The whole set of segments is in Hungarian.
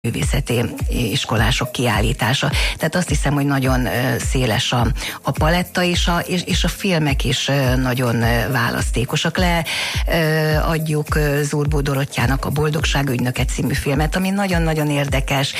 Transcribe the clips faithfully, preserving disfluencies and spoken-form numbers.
művészeti iskolások kiállítása. Tehát azt hiszem, hogy nagyon széles a, a paletta, és a, és, és a filmek is nagyon választékosak. Le adjuk Zurbó Dorottyának a Boldogság ügynöke című filmet, ami nagyon-nagyon érdekes.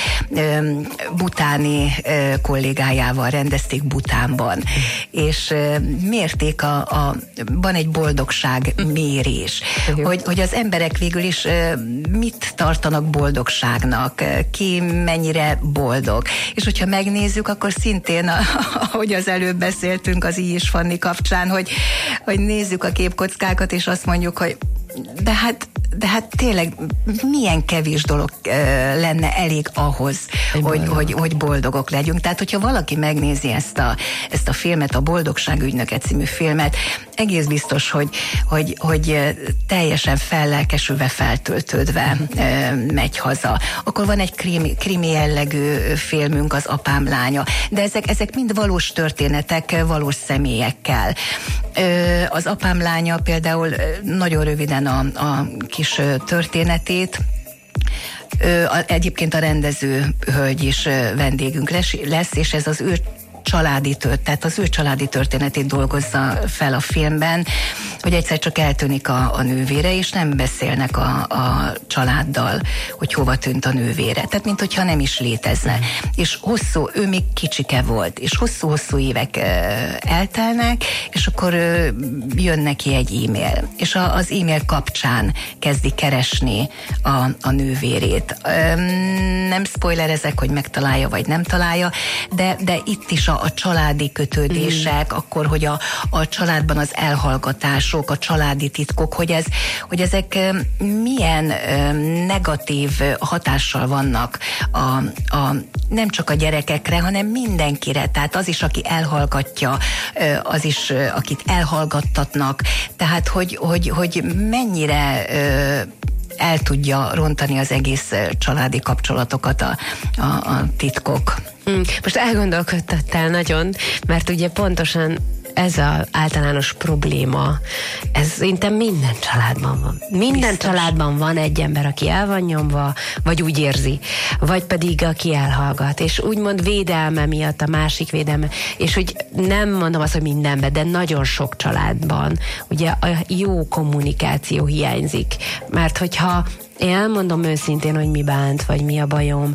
Butáni kollégájával rendezték Butánban, és mérték a, a van egy boldogság mérés, hogy, hogy az emberek végül is mit tartanak boldogságnak, ki mennyire boldog. És hogyha megnézzük, akkor szintén, ahogy az előbb beszéltünk az I. és Fanni kapcsán, hogy, hogy nézzük a képkockákat, és azt mondjuk, hogy de hát, de hát tényleg milyen kevés dolog uh, lenne elég ahhoz, hogy, hogy, hogy boldogok legyünk. Tehát, hogyha valaki megnézi ezt a, ezt a filmet, a Boldogság ügynöke című filmet, egész biztos, hogy, hogy, hogy teljesen fellelkesülve, feltöltődve uh, megy haza. Akkor van egy krimi, krimi jellegű filmünk, az Apám lánya. De ezek, ezek mind valós történetek, valós személyekkel. Uh, az Apám lánya például nagyon röviden a, a kis történetét. Egyébként a rendező hölgy is vendégünk lesz, és ez az ő családi tört, tehát az ő családi történetét dolgozza fel a filmben, hogy egyszer csak eltűnik a, a nővére, és nem beszélnek a, a családdal, hogy hova tűnt a nővére. Tehát, mint hogyha nem is létezne. Mm. És hosszú, ő még kicsike volt, és hosszú-hosszú évek uh, eltelnek, és akkor uh, jön neki egy e-mail, és a, az e-mail kapcsán kezdi keresni a, a nővérét. Um, nem spoilerezek, hogy megtalálja, vagy nem találja, de, de itt is a, a családi kötődések, mm. akkor, hogy a, a családban az elhallgatások, a családi titkok, hogy, ez, hogy ezek milyen negatív hatással vannak a, a, nem csak a gyerekekre, hanem mindenkire. Tehát az is, aki elhallgatja, az is, akit elhallgattatnak. Tehát, hogy, hogy, hogy mennyire el tudja rontani az egész családi kapcsolatokat a, a, a titkok. Most elgondolkodtattál nagyon, mert ugye pontosan ez az általános probléma, ez szerintem minden családban van. Minden Biztos. Családban van egy ember, aki el van nyomva, vagy úgy érzi, vagy pedig aki elhallgat, és úgymond védelme miatt a másik védelme, és hogy nem mondom azt, hogy mindenben, de nagyon sok családban ugye a jó kommunikáció hiányzik, mert hogyha én elmondom őszintén, hogy mi bánt, vagy mi a bajom,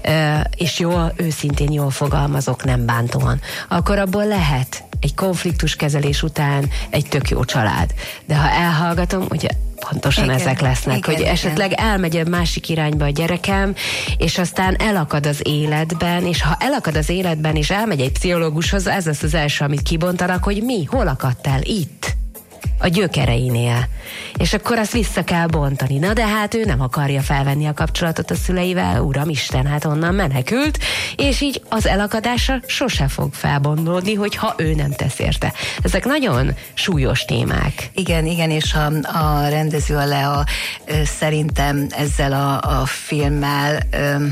és jól, őszintén jól fogalmazok, nem bántóan, akkor abból lehet egy konfliktuskezelés után egy tök jó család. De ha elhallgatom, ugye pontosan igen, ezek lesznek, igen, hogy igen. esetleg elmegy a másik irányba a gyerekem, és aztán elakad az életben, és ha elakad az életben, és elmegy egy pszichológushoz, ez lesz az első, amit kibontanak, hogy mi, hol akadtál? Itt. A gyökereinél. És akkor azt vissza kell bontani. Na de hát ő nem akarja felvenni a kapcsolatot a szüleivel, uramisten, hát onnan menekült, és így az elakadásra sose fog felbontódni, hogyha ő nem tesz érte. Ezek nagyon súlyos témák. Igen, igen, és a, a rendező, a Lea szerintem ezzel a, a filmmel öm,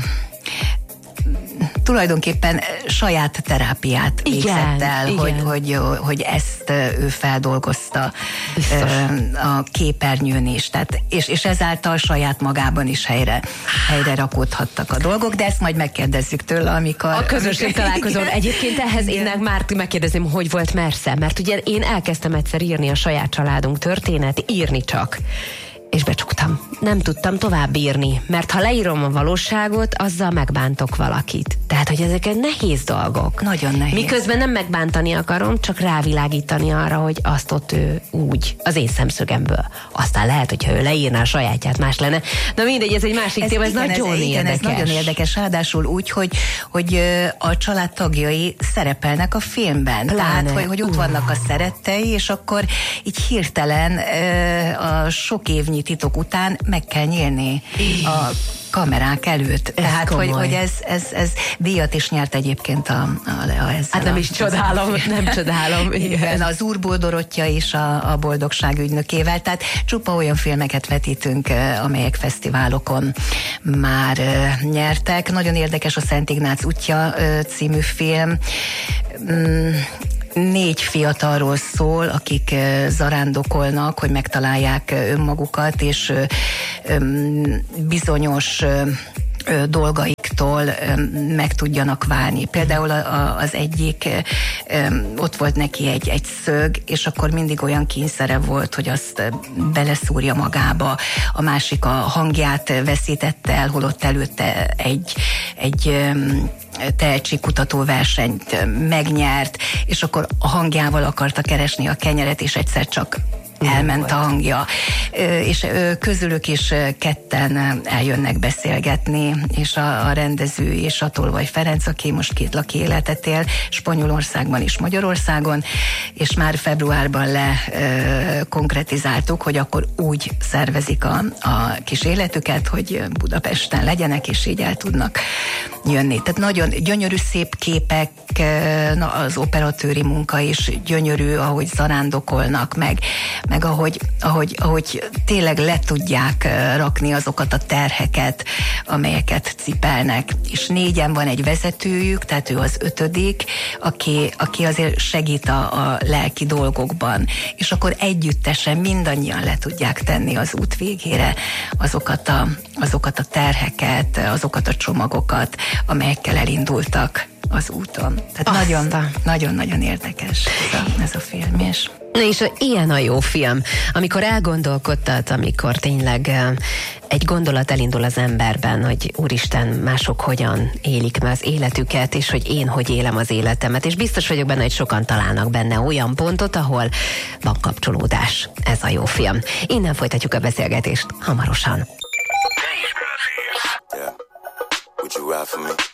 tulajdonképpen saját terápiát végzett el, hogy, hogy, hogy ezt ő feldolgozta Biztos. a képernyőn is. Tehát, és, és ezáltal saját magában is helyre, helyre rakódhattak a dolgok, de ezt majd megkérdezzük tőle, amikor... A közösség találkozón. Egyébként ehhez én már megkérdezném, hogy volt mersze, mert ugye én elkezdtem egyszer írni a saját családunk történet, írni csak. És becsuktam. Nem tudtam tovább írni, mert ha leírom a valóságot, azzal megbántok valakit. Tehát, hogy ezek nehéz dolgok. Nagyon nehéz. Miközben nem megbántani akarom, csak rávilágítani arra, hogy azt ott ő úgy, az én szemszögemből. Aztán lehet, hogyha ő leírná a sajátját, más lenne. Na mindegy, ez egy másik ez téma, ez igen, nagyon ez, érdekes. Igen, ez nagyon érdekes, ráadásul úgy, hogy, hogy a család tagjai szerepelnek a filmben. Pláne. Tehát, hogy, hogy ott vannak a szerettei, és akkor így hirtelen a sok évnyi titok után meg kell nyílni a kamerák előtt. Ez Tehát, hogy, hogy ez, ez, ez díjat is nyert egyébként a, a Lea ezzel. Hát nem is csodálom, nem csodálom. Igen, a Zurbó Dorottya is a, a Boldogság ügynökével. Tehát csupa olyan filmeket vetítünk, amelyek fesztiválokon már nyertek. Nagyon érdekes a Szent Ignác útja című film. Négy fiatalról szól, akik zarándokolnak, hogy megtalálják önmagukat, és bizonyos dolgaiktól meg tudjanak válni. Például az egyik, ott volt neki egy, egy szög, és akkor mindig olyan kényszere volt, hogy azt beleszúrja magába. A másik a hangját veszítette el, holott előtte egy, egy tehetségkutató versenyt megnyert, és akkor a hangjával akarta keresni a kenyeret, és egyszer csak elment a hangja, és közülük is ketten eljönnek beszélgetni, és a, a rendező és a Tolvaj Ferenc, aki most két laki életet él, Spanyolországban és Magyarországon, és már februárban le e, konkretizáltuk, hogy akkor úgy szervezik a, a kis életüket, hogy Budapesten legyenek, és így el tudnak jönni. Tehát nagyon gyönyörű szép képek, na, az operatőri munka is gyönyörű, ahogy zarándokolnak, meg meg ahogy, ahogy, ahogy tényleg le tudják rakni azokat a terheket, amelyeket cipelnek. És négyen van egy vezetőjük, tehát ő az ötödik, aki, aki azért segít a, a lelki dolgokban. És akkor együttesen mindannyian le tudják tenni az út végére azokat a, azokat a terheket, azokat a csomagokat, amelyekkel elindultak az úton. Tehát nagyon-nagyon érdekes ez a, ez a film is. Na és ilyen a jó film, amikor elgondolkodtat, amikor tényleg egy gondolat elindul az emberben, hogy úristen, mások hogyan élik meg az életüket, és hogy én hogy élem az életemet, és biztos vagyok benne, hogy sokan találnak benne olyan pontot, ahol van kapcsolódás. Ez a jó film. Innen folytatjuk a beszélgetést hamarosan. Yeah. Would you ride for me?